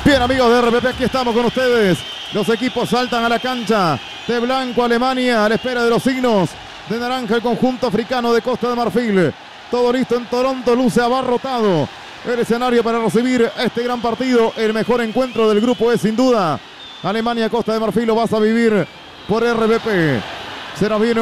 Bien, amigos de RPP, aquí estamos con ustedes. Los equipos saltan a la cancha. De blanco Alemania a la espera de los signos. De naranja el conjunto africano de Costa de Marfil. Todo listo en Toronto, luce abarrotado el escenario para recibir este gran partido. El mejor encuentro del grupo es sin duda Alemania-Costa de Marfil. Lo vas a vivir por RPP. Será bien